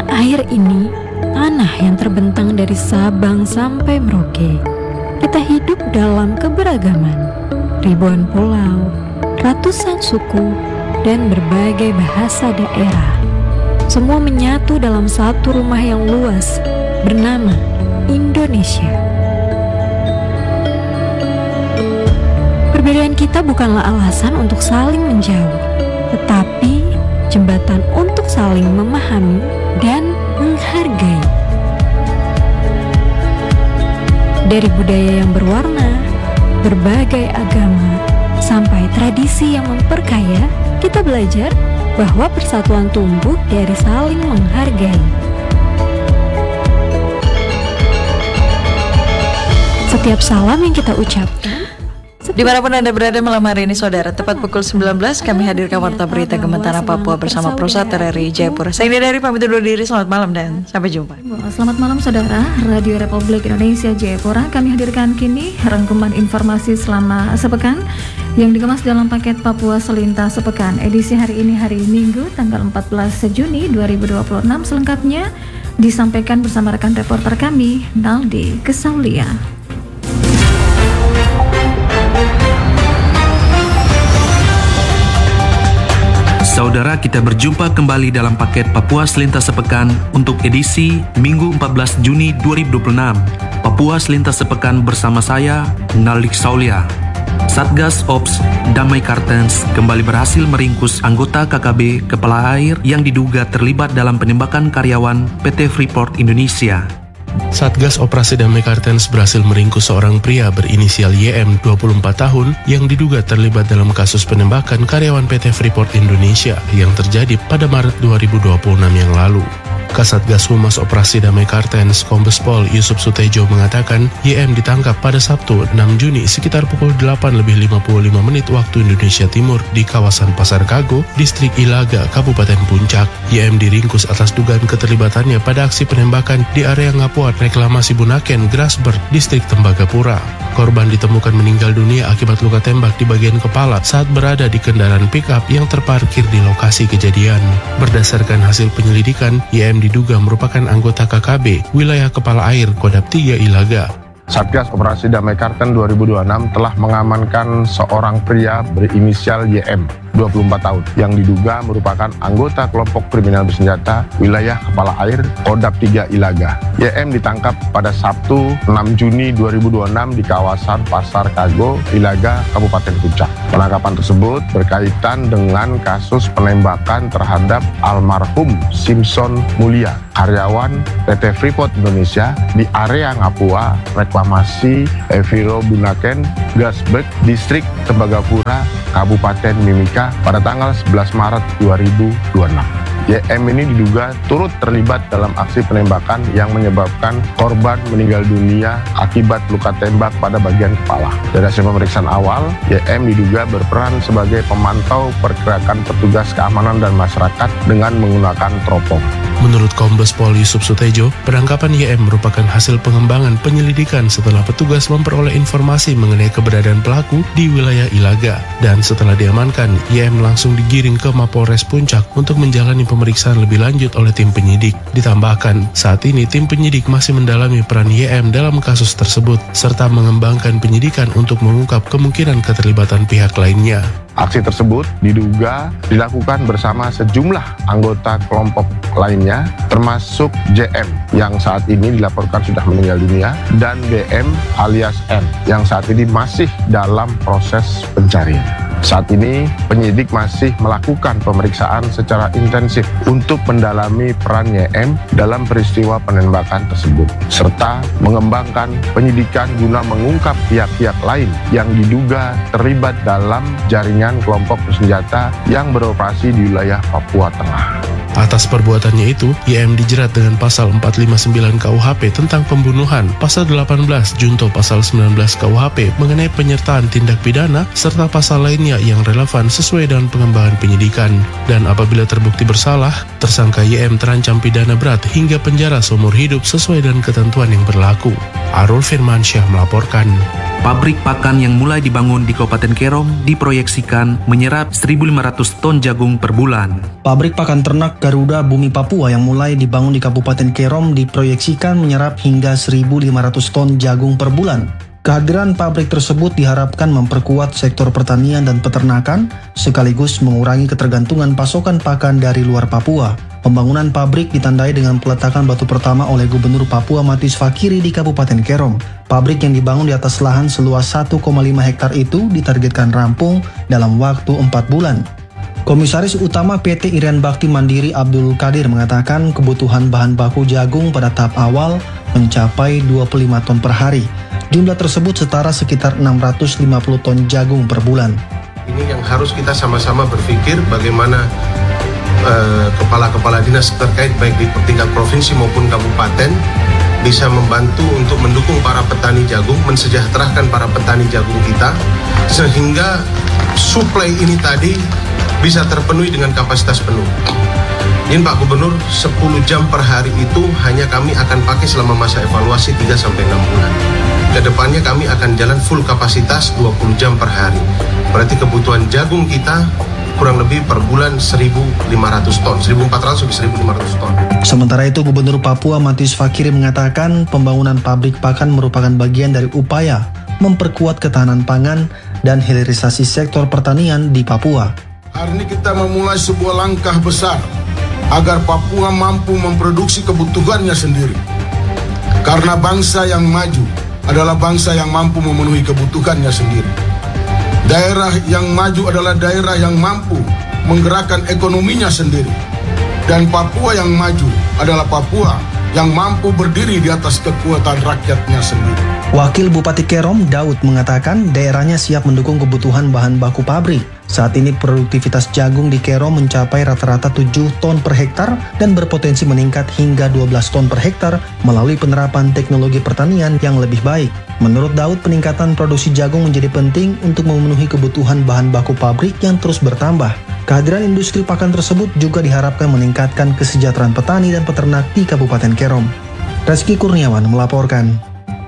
Air ini tanah yang terbentang dari Sabang sampai Merauke. Kita hidup dalam keberagaman, ribuan pulau, ratusan suku, dan berbagai bahasa daerah. Semua menyatu dalam satu rumah yang luas bernama Indonesia. Perbedaan kita bukanlah alasan untuk saling menjauh, tetapi jembatan untuk saling memahami dan menghargai. Dari budaya yang berwarna, berbagai agama, sampai tradisi yang memperkaya, kita belajar bahwa persatuan tumbuh dari saling menghargai. Setiap salam yang kita ucapkan, dimanapun Anda berada malam hari ini saudara, tepat pukul 19 kami hadirkan Warta Berita Gementara Papua bersama Prosat RRI Jayapura. Saya Indi dari pamit undur diri, selamat malam dan sampai jumpa. Selamat malam saudara, Radio Republik Indonesia Jayapura. Kami hadirkan kini rangkuman informasi selama sepekan yang dikemas dalam paket Papua Selintas Sepekan. Edisi hari ini hari Minggu tanggal 14 Juni 2026. Selengkapnya disampaikan bersama rekan reporter kami Naldi Kesaulia. Saudara, kita berjumpa kembali dalam paket Papua Selintas Sepekan untuk edisi Minggu 14 Juni 2026. Papua Selintas Sepekan bersama saya, Naldi Kesaulia. Satgas Ops Damai Kartens kembali berhasil meringkus anggota KKB Kepala Air yang diduga terlibat dalam penembakan karyawan PT Freeport Indonesia. Satgas Operasi Damai Kartens berhasil meringkus seorang pria berinisial YM 24 tahun yang diduga terlibat dalam kasus penembakan karyawan PT Freeport Indonesia yang terjadi pada Maret 2026 yang lalu. Kasatgas Humas Operasi Damai Kartens Kombes Pol Yusuf Sutejo mengatakan YM ditangkap pada Sabtu 6 Juni sekitar pukul 8:55 waktu Indonesia Timur di kawasan Pasar Kago, Distrik Ilaga, Kabupaten Puncak. YM diringkus atas dugaan keterlibatannya pada aksi penembakan di area Ngapuat Reklamasi Bunaken, Grasberg, Distrik Tembagapura. Korban ditemukan meninggal dunia akibat luka tembak di bagian kepala saat berada di kendaraan pick-up yang terparkir di lokasi kejadian. Berdasarkan hasil penyelidikan, YM diduga merupakan anggota KKB Wilayah Kepala Air Kodap 3 Ilaga. Satgas Operasi Damai Kartens 2026 telah mengamankan seorang pria berinisial YM 24 tahun yang diduga merupakan anggota kelompok kriminal bersenjata wilayah Kepala Air Kodap 3 Ilaga. YM ditangkap pada Sabtu 6 Juni 2026 di kawasan Pasar Kago, Ilaga, Kabupaten Puncak. Penangkapan tersebut berkaitan dengan kasus penembakan terhadap almarhum Simpson Mulia, karyawan PT Freeport Indonesia di area Ngapua, Reklamasi Eviro Bunaken, Grasberg, Distrik Tembagapura, Kabupaten Mimika pada tanggal 11 Maret 2026. YM ini diduga turut terlibat dalam aksi penembakan yang menyebabkan korban meninggal dunia akibat luka tembak pada bagian kepala. Dari hasil pemeriksaan awal, YM diduga berperan sebagai pemantau pergerakan petugas keamanan dan masyarakat dengan menggunakan teropong. Menurut Kombes Pol Yusuf Sutejo, penangkapan YM merupakan hasil pengembangan penyelidikan setelah petugas memperoleh informasi mengenai keberadaan pelaku di wilayah Ilaga. Dan setelah diamankan, YM langsung digiring ke Mapolres Puncak untuk menjalani pemeriksaan lebih lanjut oleh tim penyidik. Ditambahkan, saat ini tim penyidik masih mendalami peran YM dalam kasus tersebut, serta mengembangkan penyidikan untuk mengungkap kemungkinan keterlibatan pihak lainnya. Aksi tersebut diduga dilakukan bersama sejumlah anggota kelompok lainnya, termasuk JM yang saat ini dilaporkan sudah meninggal dunia, dan BM alias N yang saat ini masih dalam proses pencarian. Saat ini penyidik masih melakukan pemeriksaan secara intensif untuk mendalami peran YM dalam peristiwa penembakan tersebut, serta mengembangkan penyidikan guna mengungkap pihak-pihak lain yang diduga terlibat dalam jaringan kelompok bersenjata yang beroperasi di wilayah Papua Tengah. Atas perbuatannya itu, YM dijerat dengan pasal 459 KUHP tentang pembunuhan, pasal 18 junto pasal 19 KUHP mengenai penyertaan tindak pidana, serta pasal lainnya yang relevan sesuai dengan pengembangan penyidikan. Dan apabila terbukti bersalah, tersangka YM terancam pidana berat hingga penjara seumur hidup sesuai dengan ketentuan yang berlaku. Arul Firmansyah melaporkan. Pabrik pakan yang mulai dibangun di Kabupaten Kerom diproyeksikan menyerap 1.500 ton jagung per bulan. Pabrik pakan ternak Garuda Bumi Papua yang mulai dibangun di Kabupaten Kerom diproyeksikan menyerap hingga 1.500 ton jagung per bulan. Kehadiran pabrik tersebut diharapkan memperkuat sektor pertanian dan peternakan, sekaligus mengurangi ketergantungan pasokan pakan dari luar Papua. Pembangunan pabrik ditandai dengan peletakan batu pertama oleh Gubernur Papua Matius Fakiri di Kabupaten Kerom. Pabrik yang dibangun di atas lahan seluas 1,5 hektar itu ditargetkan rampung dalam waktu 4 bulan. Komisaris Utama PT Irian Bakti Mandiri Abdul Qadir mengatakan kebutuhan bahan baku jagung pada tahap awal mencapai 25 ton per hari. Jumlah tersebut setara sekitar 650 ton jagung per bulan. Ini yang harus kita sama-sama berpikir bagaimana kepala-kepala dinas terkait baik di tingkat provinsi maupun kabupaten bisa membantu untuk mendukung para petani jagung, mensejahterakan para petani jagung kita sehingga suplai ini tadi bisa terpenuhi dengan kapasitas penuh. Ini Pak Gubernur, 10 jam per hari itu hanya kami akan pakai selama masa evaluasi 3-6 bulan. Kedepannya kami akan jalan full kapasitas 20 jam per hari. Berarti kebutuhan jagung kita kurang lebih per bulan 1.500 ton, 1.400 sampai 1.500 ton. Sementara itu, Gubernur Papua Matius Fakiri mengatakan pembangunan pabrik pakan merupakan bagian dari upaya memperkuat ketahanan pangan dan hilirisasi sektor pertanian di Papua. Hari ini kita memulai sebuah langkah besar agar Papua mampu memproduksi kebutuhannya sendiri. Karena bangsa yang maju adalah bangsa yang mampu memenuhi kebutuhannya sendiri. Daerah yang maju adalah daerah yang mampu menggerakkan ekonominya sendiri. Dan Papua yang maju adalah Papua yang mampu berdiri di atas kekuatan rakyatnya sendiri. Wakil Bupati Kerom, Daud, mengatakan daerahnya siap mendukung kebutuhan bahan baku pabrik. Saat ini produktivitas jagung di Kerom mencapai rata-rata 7 ton per hektar dan berpotensi meningkat hingga 12 ton per hektar melalui penerapan teknologi pertanian yang lebih baik. Menurut Daud, peningkatan produksi jagung menjadi penting untuk memenuhi kebutuhan bahan baku pabrik yang terus bertambah. Kehadiran industri pakan tersebut juga diharapkan meningkatkan kesejahteraan petani dan peternak di Kabupaten Kerom. Reski Kurniawan melaporkan.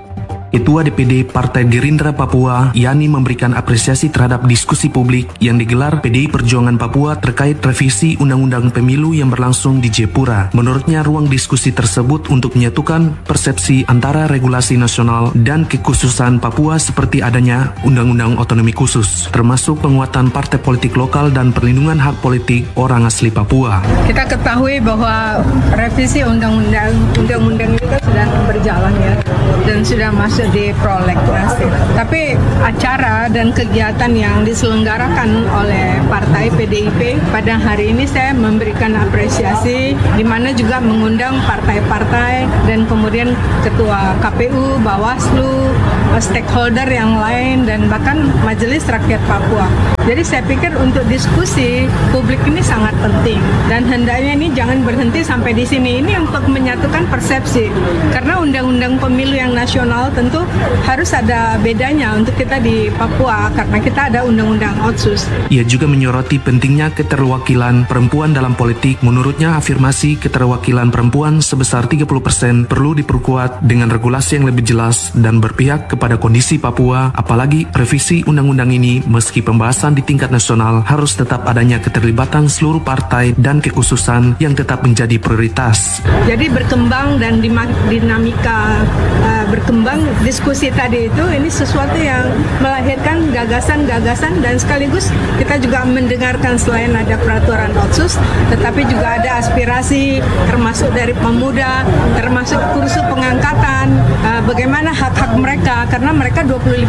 Ketua DPD Partai Gerindra Papua, Yani, memberikan apresiasi terhadap diskusi publik yang digelar PDI Perjuangan Papua terkait revisi Undang-Undang Pemilu yang berlangsung di Jayapura. Menurutnya, ruang diskusi tersebut untuk menyatukan persepsi antara regulasi nasional dan kekhususan Papua seperti adanya Undang-Undang Otonomi Khusus, termasuk penguatan partai politik lokal dan perlindungan hak politik orang asli Papua. Kita ketahui bahwa revisi undang-undang itu kan sudah berjalan ya, dan sudah masuk di prolegnas. Tapi acara dan kegiatan yang diselenggarakan oleh partai PDIP pada hari ini saya memberikan apresiasi, di mana juga mengundang partai-partai dan kemudian ketua KPU, Bawaslu, stakeholder yang lain dan bahkan Majelis Rakyat Papua. Jadi saya pikir untuk diskusi publik ini sangat penting dan hendaknya ini jangan berhenti sampai di sini. Ini untuk menyatukan persepsi karena undang-undang pemilu yang nasional tentu harus ada bedanya untuk kita di Papua karena kita ada undang-undang Otsus. Ia juga menyoroti pentingnya keterwakilan perempuan dalam politik. Menurutnya, afirmasi keterwakilan perempuan sebesar 30% perlu diperkuat dengan regulasi yang lebih jelas dan berpihak kepada kondisi Papua. Apalagi revisi undang-undang ini, meski pembahasan di tingkat nasional, harus tetap adanya keterlibatan seluruh partai dan kekhususan yang tetap menjadi prioritas. Jadi berkembang dan dinamika berkembang diskusi tadi itu ini sesuatu yang melahirkan gagasan-gagasan dan sekaligus kita juga mendengarkan selain ada peraturan Otsus tetapi juga ada aspirasi termasuk dari pemuda, termasuk kursus pengangkatan, bagaimana hak-hak mereka karena mereka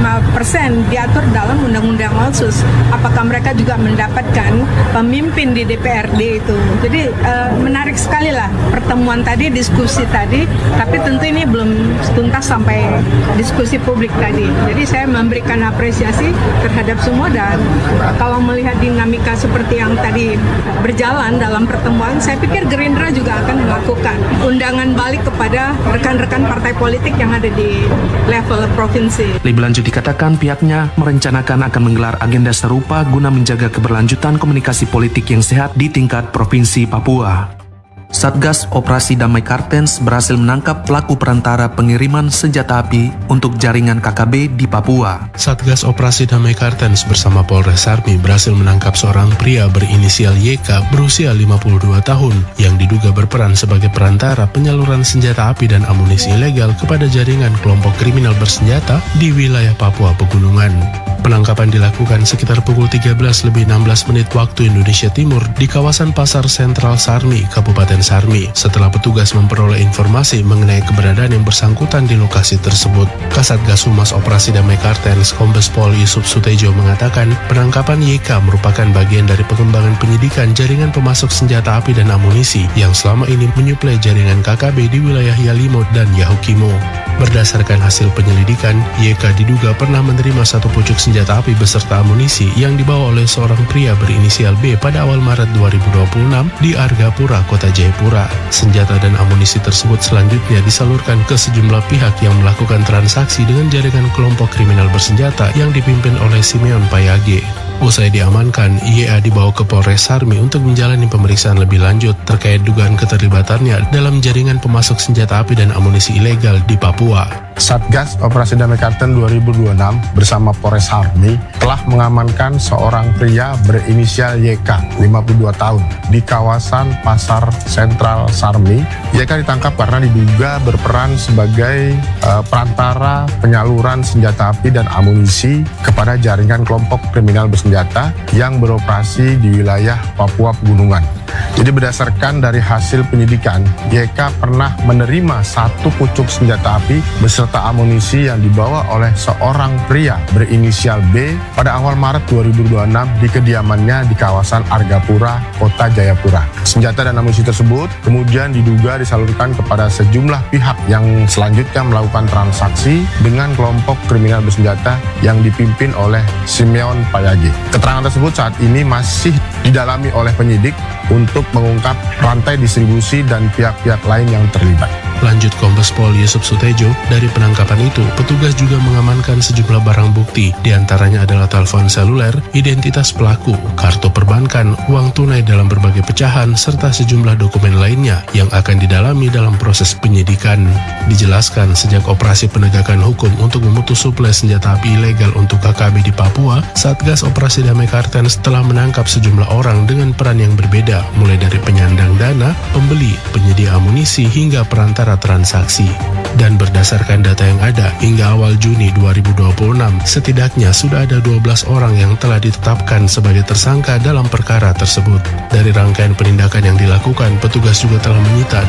25% diatur dalam undang-undang Otsus. Apakah mereka juga mendapatkan pemimpin di DPRD itu. Jadi menarik sekali lah pertemuan tadi, diskusi tadi, tapi tentu ini belum tuntas sampai diskusi publik tadi. Jadi saya memberikan apresiasi terhadap semua dan kalau melihat dinamika seperti yang tadi berjalan dalam pertemuan, saya pikir Gerindra juga akan melakukan undangan balik kepada rekan-rekan partai politik yang ada di level provinsi. Lebih lanjut dikatakan pihaknya merencanakan akan menggelar agenda serupa guna menjaga keberlanjutan komunikasi politik yang sehat di tingkat provinsi Papua. Satgas Operasi Damai Kartens berhasil menangkap pelaku perantara pengiriman senjata api untuk jaringan KKB di Papua. Satgas Operasi Damai Kartens bersama Polres Sarmi berhasil menangkap seorang pria berinisial YK berusia 52 tahun yang diduga berperan sebagai perantara penyaluran senjata api dan amunisi ilegal kepada jaringan kelompok kriminal bersenjata di wilayah Papua Pegunungan. Penangkapan dilakukan sekitar pukul 13:16 waktu Indonesia Timur di kawasan Pasar Sentral Sarmi, Kabupaten Sarmi, setelah petugas memperoleh informasi mengenai keberadaan yang bersangkutan di lokasi tersebut. Kasatgas Humas Operasi Damai Kartens, Kombes Pol Yusuf Sutejo mengatakan penangkapan YK merupakan bagian dari pengembangan penyidikan jaringan pemasok senjata api dan amunisi yang selama ini menyuplai jaringan KKB di wilayah Yalimo dan Yahukimo. Berdasarkan hasil penyelidikan, YK diduga pernah menerima satu pucuk senjata api beserta amunisi yang dibawa oleh seorang pria berinisial B pada awal Maret 2026 di Argapura, Kota Jayapura. Senjata dan amunisi tersebut selanjutnya disalurkan ke sejumlah pihak yang melakukan transaksi dengan jaringan kelompok kriminal bersenjata yang dipimpin oleh Simeon Payage. Usai diamankan, YA dibawa ke Polres Sarmi untuk menjalani pemeriksaan lebih lanjut terkait dugaan keterlibatannya dalam jaringan pemasok senjata api dan amunisi ilegal di Papua. Satgas Operasi Damai Kartens 2026 bersama Polres Sarmi telah mengamankan seorang pria berinisial YK, 52 tahun, di kawasan Pasar Sentral Sarmi. YK ditangkap karena diduga berperan sebagai perantara penyaluran senjata api dan amunisi kepada jaringan kelompok kriminal bersenjata yang beroperasi di wilayah Papua Pegunungan. Jadi berdasarkan dari hasil penyidikan, YK pernah menerima satu pucuk senjata api beserta amunisi yang dibawa oleh seorang pria berinisial B pada awal Maret 2026 di kediamannya di kawasan Argapura, Kota Jayapura. Senjata dan amunisi tersebut kemudian diduga disalurkan kepada sejumlah pihak yang selanjutnya melakukan transaksi dengan kelompok kriminal bersenjata yang dipimpin oleh Simeon Payage. Keterangan tersebut saat ini masih didalami oleh penyidik untuk mengungkap rantai distribusi dan pihak-pihak lain yang terlibat. Lanjut Kombes Pol Yusuf Sutejo, dari penangkapan itu, petugas juga mengamankan sejumlah barang bukti, diantaranya adalah telepon seluler, identitas pelaku, kartu perbankan, uang tunai dalam berbagai pecahan, serta sejumlah dokumen lainnya yang akan didalami dalam proses penyidikan. Dijelaskan, sejak operasi penegakan hukum untuk memutus suplai senjata api ilegal untuk KKB di Papua, Satgas Operasi Damai Kartens telah menangkap sejumlah orang dengan peran yang berbeda, mulai dari penyandang dana, pembeli, penyedia amunisi, hingga perantara transaksi. Dan berdasarkan data yang ada, hingga awal Juni 2026, setidaknya sudah ada 12 orang yang telah ditetapkan sebagai tersangka dalam perkara tersebut. Dari rangkaian penindakan yang dilakukan, petugas juga telah menyita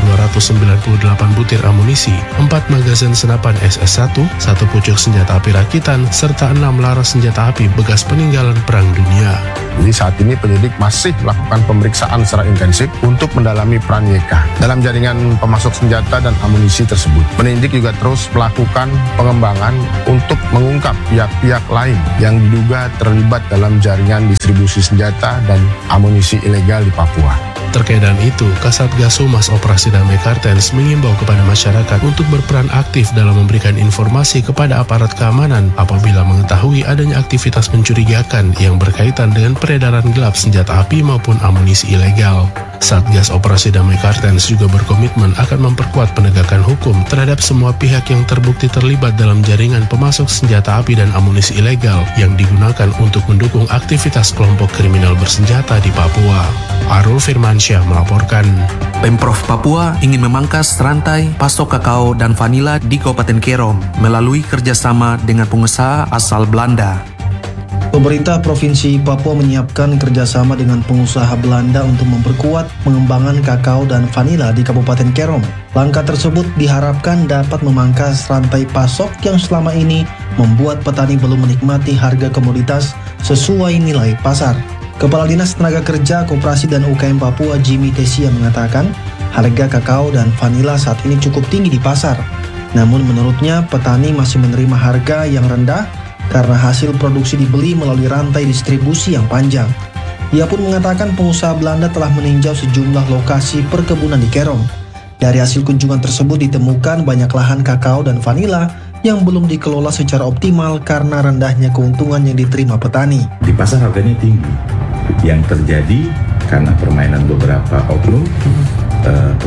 298 butir amunisi, 4 magazin senapan SS1, 1 pucuk senjata api rakitan, serta 6 laras senjata api bekas peninggalan Perang Dunia. Jadi saat ini penyidik masih melakukan pemeriksaan secara intensif untuk mendalami peran YK dalam jaringan pemasok senjata dan amunisi tersebut. Penyidik juga terus melakukan pengembangan untuk mengungkap pihak-pihak lain yang diduga terlibat dalam jaringan distribusi senjata dan amunisi ilegal di Papua. Terkait dengan itu, Kasatgas Humas Operasi Damai Kartens mengimbau kepada masyarakat untuk berperan aktif dalam memberikan informasi kepada aparat keamanan apabila mengetahui adanya aktivitas mencurigakan yang berkaitan dengan peredaran gelap senjata api maupun amunisi ilegal. Satgas Operasi Damai Kartens juga berkomitmen akan memperkuat penegakan hukum terhadap semua pihak yang terbukti terlibat dalam jaringan pemasok senjata api dan amunisi ilegal yang digunakan untuk mendukung aktivitas kelompok kriminal bersenjata di Papua. Arul Firmansyah melaporkan. Pemprov Papua ingin memangkas rantai pasok kakao dan vanila di Kabupaten Kerom melalui kerjasama dengan pengusaha asal Belanda. Pemerintah Provinsi Papua menyiapkan kerjasama dengan pengusaha Belanda untuk memperkuat pengembangan kakao dan vanila di Kabupaten Kerom. Langkah tersebut diharapkan dapat memangkas rantai pasok yang selama ini membuat petani belum menikmati harga komoditas sesuai nilai pasar. Kepala Dinas Tenaga Kerja, Koperasi dan UKM Papua Jimmy Tesia mengatakan harga kakao dan vanila saat ini cukup tinggi di pasar. Namun menurutnya petani masih menerima harga yang rendah karena hasil produksi dibeli melalui rantai distribusi yang panjang. Ia pun mengatakan pengusaha Belanda telah meninjau sejumlah lokasi perkebunan di Kerom. Dari hasil kunjungan tersebut ditemukan banyak lahan kakao dan vanila yang belum dikelola secara optimal karena rendahnya keuntungan yang diterima petani. Di pasar harganya tinggi. Yang terjadi karena permainan beberapa oknum,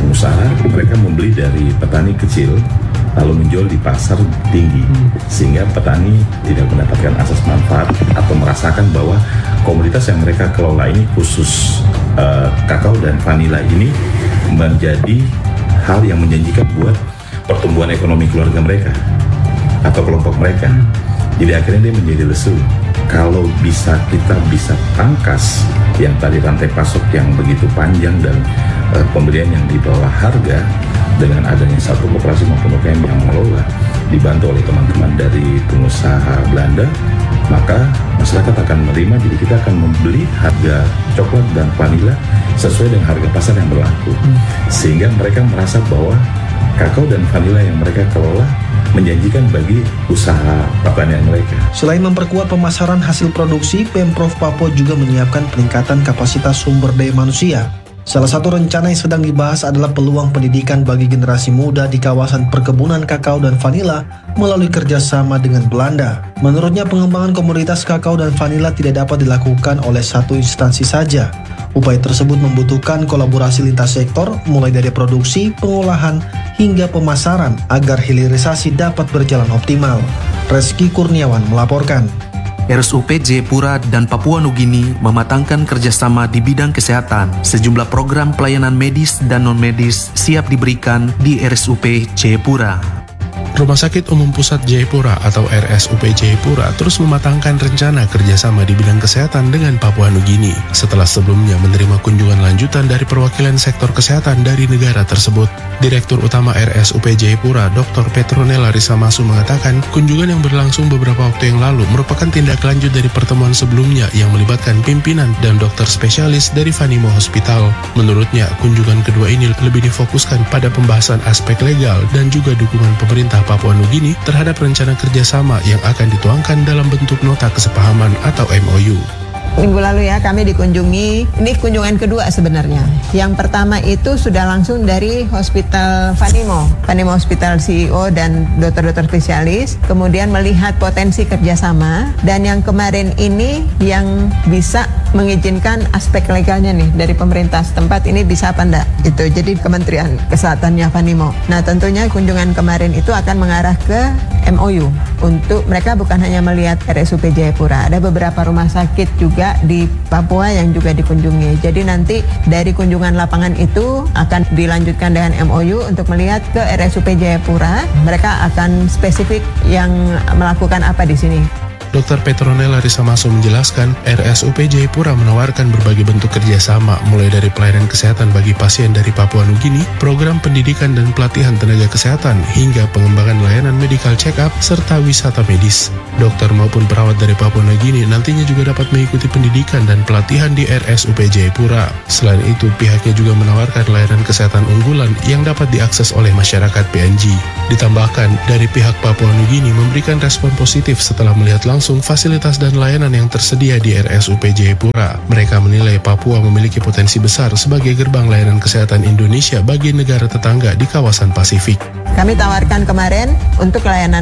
mereka membeli dari petani kecil lalu menjual di pasar tinggi, sehingga petani tidak mendapatkan asas manfaat atau merasakan bahwa komoditas yang mereka kelola ini, khusus kakao dan vanila ini, menjadi hal yang menjanjikan buat pertumbuhan ekonomi keluarga mereka atau kelompok mereka. Jadi akhirnya dia menjadi lesu. Kalau kita bisa pangkas yang tadi rantai pasok yang begitu panjang dan pembelian yang di bawah harga, dengan adanya satu koperasi maupun UKM yang mengelola, dibantu oleh teman-teman dari pengusaha Belanda, maka masyarakat akan menerima. Jadi kita akan membeli harga coklat dan vanila sesuai dengan harga pasar yang berlaku, sehingga mereka merasa bahwa kakao dan vanila yang mereka kelola menjanjikan bagi usaha pertanian mereka. Selain memperkuat pemasaran hasil produksi, Pemprov Papua juga menyiapkan peningkatan kapasitas sumber daya manusia. Salah satu rencana yang sedang dibahas adalah peluang pendidikan bagi generasi muda di kawasan perkebunan kakao dan vanila melalui kerjasama dengan Belanda. Menurutnya, pengembangan komoditas kakao dan vanila tidak dapat dilakukan oleh satu instansi saja. Upaya tersebut membutuhkan kolaborasi lintas sektor, mulai dari produksi, pengolahan, hingga pemasaran agar hilirisasi dapat berjalan optimal. Reski Kurniawan melaporkan. RSUP Jayapura dan Papua Nugini mematangkan kerjasama di bidang kesehatan. Sejumlah program pelayanan medis dan non-medis siap diberikan di RSUP Jayapura. Rumah Sakit Umum Pusat Jayapura atau RSUP Jayapura terus mematangkan rencana kerjasama di bidang kesehatan dengan Papua Nugini setelah sebelumnya menerima kunjungan lanjutan dari perwakilan sektor kesehatan dari negara tersebut. Direktur Utama RSUP Jayapura, Dr. Petronella Risamasu mengatakan kunjungan yang berlangsung beberapa waktu yang lalu merupakan tindak lanjut dari pertemuan sebelumnya yang melibatkan pimpinan dan dokter spesialis dari Vanimo Hospital. Menurutnya, kunjungan kedua ini lebih difokuskan pada pembahasan aspek legal dan juga dukungan pemerintah Papua Nugini terhadap rencana kerjasama yang akan dituangkan dalam bentuk nota kesepahaman atau MOU. Minggu lalu ya kami dikunjungi, ini kunjungan kedua sebenarnya. Yang pertama itu sudah langsung dari Hospital Vanimo Hospital CEO dan dokter-dokter spesialis, kemudian melihat potensi kerjasama, dan yang kemarin ini yang bisa mengizinkan aspek legalnya nih dari pemerintah setempat ini bisa apa enggak, itu jadi Kementerian Kesehatannya Vanimo. Nah tentunya kunjungan kemarin itu akan mengarah ke MOU untuk mereka bukan hanya melihat RSUP Jayapura, ada beberapa rumah sakit juga di Papua yang juga dikunjungi. Jadi nanti dari kunjungan lapangan itu akan dilanjutkan dengan MOU untuk melihat ke RSUP Jayapura. Mereka akan spesifik yang melakukan apa di sini. Dr. Petronella Risamasu menjelaskan, RSUP Jayapura menawarkan berbagai bentuk kerjasama, mulai dari pelayanan kesehatan bagi pasien dari Papua Nugini, program pendidikan dan pelatihan tenaga kesehatan, hingga pengembangan layanan medical check-up, serta wisata medis. Dokter maupun perawat dari Papua Nugini nantinya juga dapat mengikuti pendidikan dan pelatihan di RSUP Jayapura. Selain itu, pihaknya juga menawarkan layanan kesehatan unggulan yang dapat diakses oleh masyarakat PNG. Ditambahkan, dari pihak Papua Nugini memberikan respon positif setelah melihat langsung fasilitas dan layanan yang tersedia di RSUP Jayapura. Mereka menilai Papua memiliki potensi besar sebagai gerbang layanan kesehatan Indonesia bagi negara tetangga di kawasan Pasifik. Kami tawarkan kemarin untuk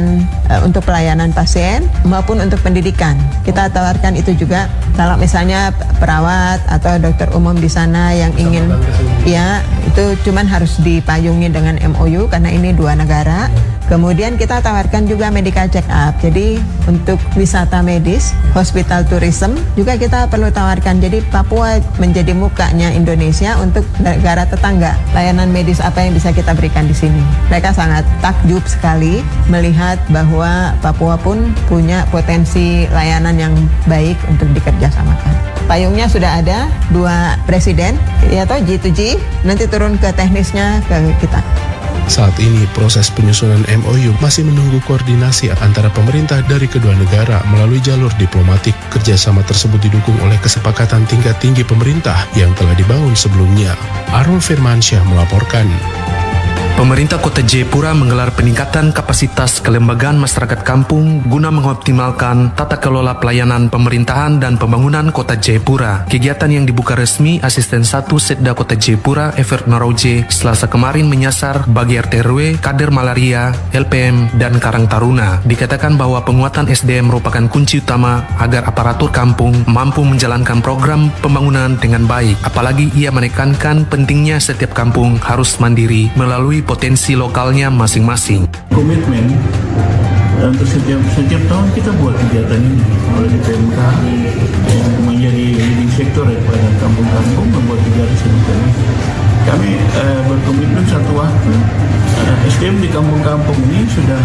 pelayanan pasien maupun untuk pendidikan. Kita tawarkan itu juga kalau misalnya perawat atau dokter umum di sana yang ingin, ya itu cuman harus dipayungi dengan MOU karena ini dua negara. Kemudian kita tawarkan juga medical check up. Jadi untuk wisata medis, hospital tourism juga kita perlu tawarkan. Jadi Papua menjadi mukanya Indonesia untuk negara tetangga. Layanan medis apa yang bisa kita berikan di sini? Mereka sangat takjub sekali melihat bahwa Papua pun punya potensi layanan yang baik untuk dikerjasamakan. Payungnya sudah ada 2 presiden, ya toh G2G, nanti turun ke teknisnya ke kita. Saat ini proses penyusunan MOU masih menunggu koordinasi antara pemerintah dari kedua negara melalui jalur diplomatik. Kerjasama tersebut didukung oleh kesepakatan tingkat tinggi pemerintah yang telah dibangun sebelumnya. Arul Firmansyah melaporkan. Pemerintah Kota Jayapura menggelar peningkatan kapasitas kelembagaan masyarakat kampung guna mengoptimalkan tata kelola pelayanan pemerintahan dan pembangunan Kota Jayapura. Kegiatan yang dibuka resmi Asisten 1 Setda Kota Jayapura, Evert Naroje, Selasa kemarin menyasar bagi RT/RW, kader malaria, LPM, dan Karang Taruna. Dikatakan bahwa penguatan SDM merupakan kunci utama agar aparatur kampung mampu menjalankan program pembangunan dengan baik. Apalagi ia menekankan pentingnya setiap kampung harus mandiri melalui potensi lokalnya masing-masing. Komitmen untuk setiap tahun kita buat kegiatan ini oleh PMK yang menjadi leading sektor pada kampung-kampung membuat kegiatan seperti ini. Kami berkomitmen satu waktu SDM di kampung-kampung ini sudah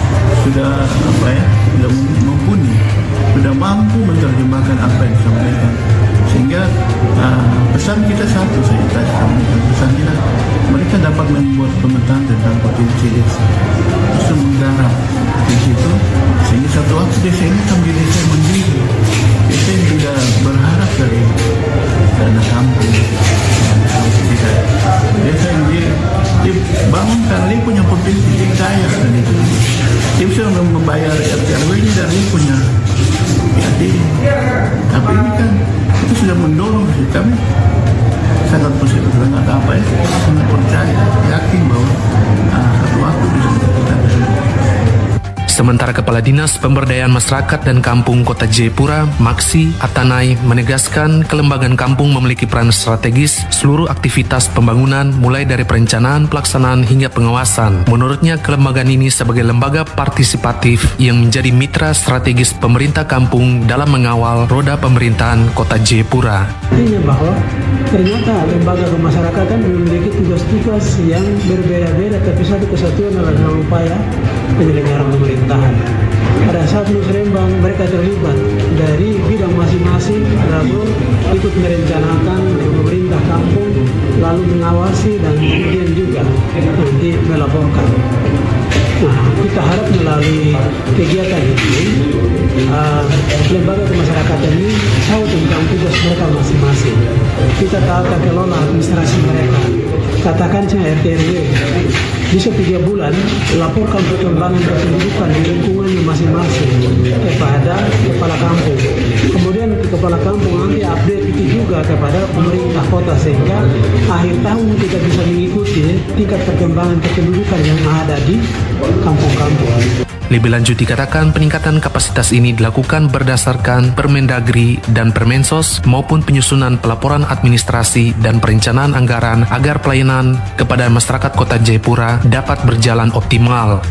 mumpuni, sudah mampu menerjemahkan apa yang disampaikan. Sehingga pesan kita satu, saya tadi sampaikan pesan kita, mereka dapat membuat pemetaan tentang potensi desa, terus menggarap di situ, sehingga satu waktu desa ini akan menjadi desa mandiri, desa yang tidak berharap dari dana kampung, desa yang dia bangun karena dia punya potensi, dia kaya dan itu dia bisa membayar RT/RW-nya dan dia punya tapi ini kan itu sudah mendorong kami sangat positif, sangat sangat percaya, yakin bahwa satu waktu bisa kita. Sementara Kepala Dinas Pemberdayaan Masyarakat dan Kampung Kota Jayapura, Maksi Atanai, menegaskan kelembagaan kampung memiliki peran strategis seluruh aktivitas pembangunan mulai dari perencanaan, pelaksanaan hingga pengawasan. Menurutnya, kelembagaan ini sebagai lembaga partisipatif yang menjadi mitra strategis pemerintah kampung dalam mengawal roda pemerintahan Kota Jayapura. Artinya bahwa ternyata lembaga kemasyarakatan memiliki tugas-tugas yang berbeda-beda, tapi satu kesatuan adalah dalam upaya penyelenggaraan pemerintahan. Pada saat musrembang mereka terlibat dari bidang masing-masing, lalu ikut merencanakan pemerintah kampung, lalu mengawasi dan kemudian juga nanti melaporkan. Nah, kita harap melalui kegiatan ini, lembaga kemasyarakatan ini tahu tentang tugas mereka masing-masing. Kita tata kelola administrasi mereka. Katakan saya RT/RW bisa 3 bulan laporkan perkembangan kependudukan di lingkungannya masing-masing kepada kepala kampung. Kemudian kepala kampung nanti update itu juga kepada pemerintah kota sehingga akhir tahun kita bisa mengikuti tingkat perkembangan kependudukan yang ada di kampung-kampung. Lebih lanjut dikatakan peningkatan kapasitas ini dilakukan berdasarkan Permendagri dan Permensos maupun penyusunan pelaporan administrasi dan perencanaan anggaran agar pelayanan kepada masyarakat Kota Jayapura dapat berjalan optimal.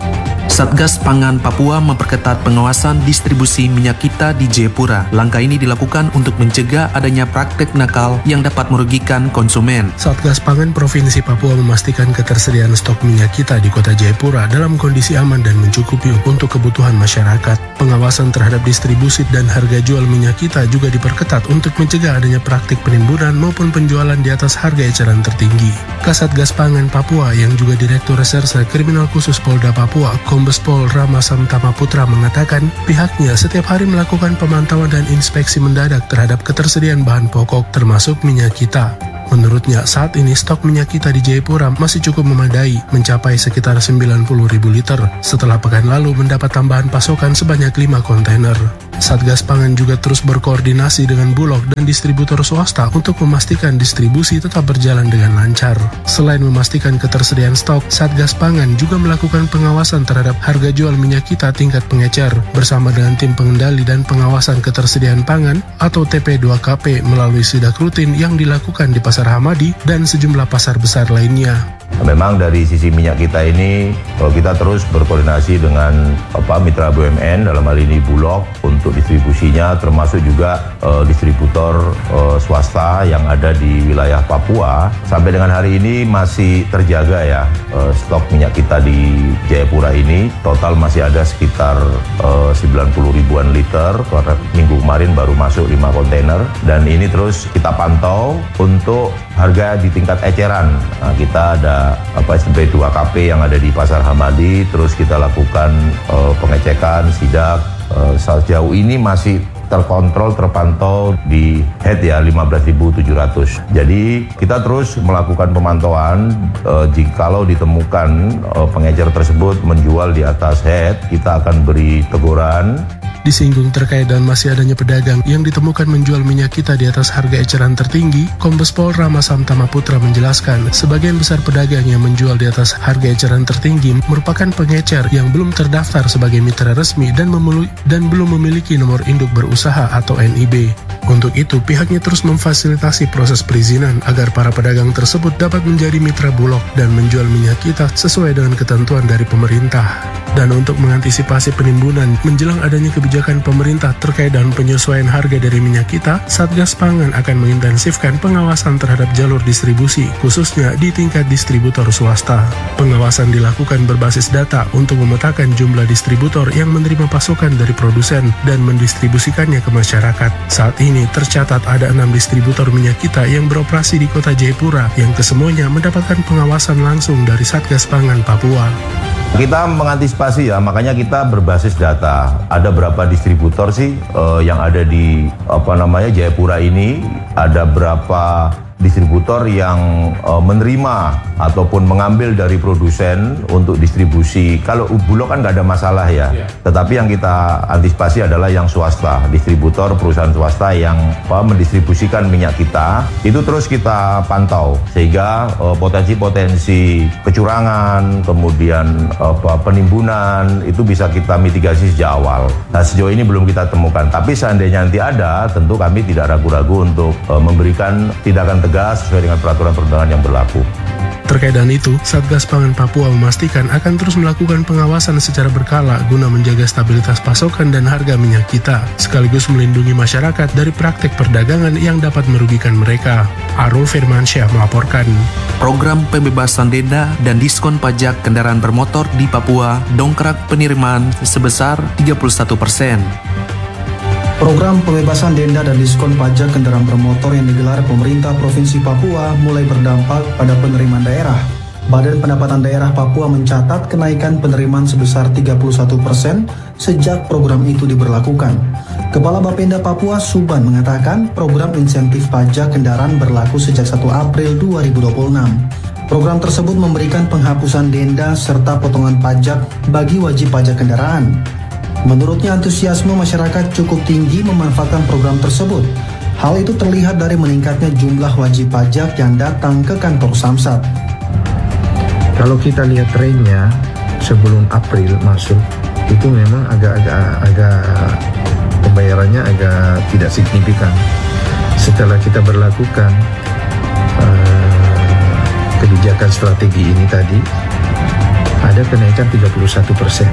Satgas Pangan Papua memperketat pengawasan distribusi minyak kita di Jayapura. Langkah ini dilakukan untuk mencegah adanya praktek nakal yang dapat merugikan konsumen. Satgas Pangan Provinsi Papua memastikan ketersediaan stok minyak kita di Kota Jayapura dalam kondisi aman dan mencukupi untuk kebutuhan masyarakat. Pengawasan terhadap distribusi dan harga jual minyak kita juga diperketat untuk mencegah adanya praktik penimbunan maupun penjualan di atas harga eceran tertinggi. Kasatgas Pangan Papua yang juga Direktur Reserse Kriminal Khusus Polda Papua, Kombes Pol Rama Samtama Putra mengatakan pihaknya setiap hari melakukan pemantauan dan inspeksi mendadak terhadap ketersediaan bahan pokok termasuk minyak kita. Menurutnya, saat ini stok minyak kita di Jayapura masih cukup memadai, mencapai sekitar 90.000 liter, setelah pekan lalu mendapat tambahan pasokan sebanyak 5 kontainer. Satgas Pangan juga terus berkoordinasi dengan Bulog dan distributor swasta untuk memastikan distribusi tetap berjalan dengan lancar. Selain memastikan ketersediaan stok, Satgas Pangan juga melakukan pengawasan terhadap harga jual minyak kita tingkat pengecer bersama dengan tim pengendali dan pengawasan ketersediaan pangan atau TP2KP melalui sidak rutin yang dilakukan di Pasar Hamadi dan sejumlah pasar besar lainnya. Memang dari sisi minyak kita ini kita terus berkoordinasi dengan mitra BUMN dalam hal ini Bulog untuk distribusinya, termasuk juga distributor swasta yang ada di wilayah Papua. Sampai dengan hari ini masih terjaga ya stok minyak kita di Jayapura ini. Total masih ada sekitar 90 ribuan liter. Minggu kemarin baru masuk 5 kontainer dan ini terus kita pantau untuk harga di tingkat eceran. Nah, kita ada SP2KP yang ada di Pasar Hamadi, terus kita lakukan pengecekan sidak. Sejauh ini masih terkontrol, terpantau di head ya 15.700. Jadi kita terus melakukan pemantauan, jikalau ditemukan pengecer tersebut menjual di atas head, kita akan beri teguran. Disinggung terkait dan masih adanya pedagang yang ditemukan menjual minyak kita di atas harga eceran tertinggi, Kombes Pol Rama Samtama Putra menjelaskan, sebagian besar pedagang yang menjual di atas harga eceran tertinggi merupakan pengecer yang belum terdaftar sebagai mitra resmi dan belum memiliki nomor induk berusaha atau NIB. Untuk itu, pihaknya terus memfasilitasi proses perizinan agar para pedagang tersebut dapat menjadi mitra Bulog dan menjual minyak kita sesuai dengan ketentuan dari pemerintah. Dan untuk mengantisipasi penimbunan menjelang adanya kebijakan pemerintah terkait dengan penyesuaian harga dari minyak kita, Satgas Pangan akan mengintensifkan pengawasan terhadap jalur distribusi, khususnya di tingkat distributor swasta. Pengawasan dilakukan berbasis data untuk memetakan jumlah distributor yang menerima pasokan dari produsen dan mendistribusikannya ke masyarakat. Saat ini tercatat ada 6 distributor minyak kita yang beroperasi di Kota Jayapura yang kesemuanya mendapatkan pengawasan langsung dari Satgas Pangan Papua. Kita mengantisipasi ya, makanya kita berbasis data. Ada berapa distributor sih yang ada di Jayapura ini? Ada berapa distributor yang menerima ataupun mengambil dari produsen untuk distribusi? Kalau Bulog kan nggak ada masalah ya. Tetapi yang kita antisipasi adalah yang swasta, distributor perusahaan swasta yang mendistribusikan minyak kita. Itu terus kita pantau sehingga potensi-potensi kecurangan, kemudian penimbunan itu bisa kita mitigasi sejak awal. Nah, sejauh ini belum kita temukan. Tapi seandainya nanti ada, tentu kami tidak ragu-ragu untuk memberikan tindakan tegas sesuai dengan peraturan perundangan yang berlaku. Terkait dengan itu, Satgas Pangan Papua memastikan akan terus melakukan pengawasan secara berkala guna menjaga stabilitas pasokan dan harga minyak kita, sekaligus melindungi masyarakat dari praktik perdagangan yang dapat merugikan mereka. Arul Firmansyah melaporkan. Program pembebasan denda dan diskon pajak kendaraan bermotor di Papua dongkrak penerimaan sebesar 31%. Program pembebasan denda dan diskon pajak kendaraan bermotor yang digelar pemerintah Provinsi Papua mulai berdampak pada penerimaan daerah. Badan Pendapatan Daerah Papua mencatat kenaikan penerimaan sebesar 31% sejak program itu diberlakukan. Kepala Bapenda Papua Suban mengatakan program insentif pajak kendaraan berlaku sejak 1 April 2026. Program tersebut memberikan penghapusan denda serta potongan pajak bagi wajib pajak kendaraan. Menurutnya antusiasme masyarakat cukup tinggi memanfaatkan program tersebut. Hal itu terlihat dari meningkatnya jumlah wajib pajak yang datang ke kantor Samsat. Kalau kita lihat trennya sebelum April masuk, itu memang agak pembayarannya agak tidak signifikan. Setelah kita berlakukan kebijakan strategi ini tadi, ada kenaikan 31%.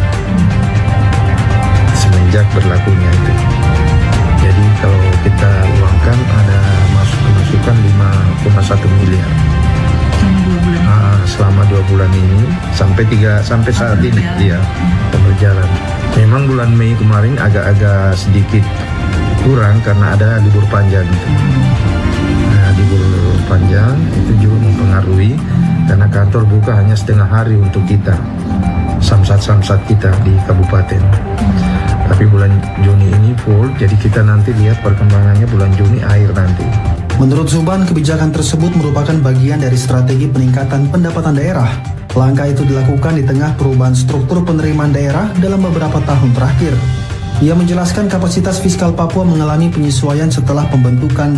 Semenjak berlakunya itu. Jadi kalau kita uangkan ada masukan 5,1 miliar. Selama 2 bulan ini sampai saat ini dia berjalan. Memang bulan Mei kemarin agak sedikit kurang karena ada libur panjang itu. Nah, libur panjang itu juga mempengaruhi karena kantor buka hanya setengah hari untuk kita. Samsat kita di kabupaten. Tapi bulan Juni ini full, jadi kita nanti lihat perkembangannya bulan Juni akhir nanti. Menurut Suban, kebijakan tersebut merupakan bagian dari strategi peningkatan pendapatan daerah. Langkah itu dilakukan di tengah perubahan struktur penerimaan daerah dalam beberapa tahun terakhir. Ia menjelaskan kapasitas fiskal Papua mengalami penyesuaian setelah pembentukan